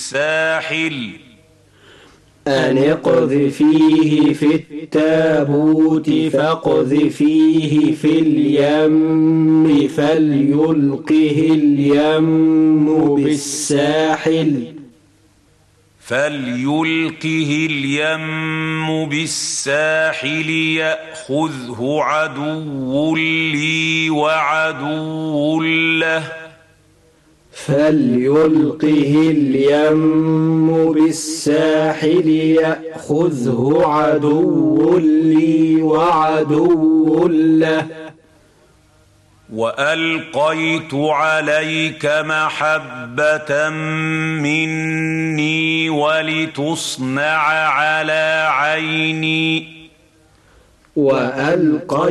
بالساحل أن اقذفيه في التابوت فاقذفيه في اليم فليلقه اليم بالساحل بالساحل يأخذه عدو لي وعدو له فليلقه اليم بالساحل يأخذه عدو لي وعدو له وألقيت عليك محبة مني ولتصنع على عيني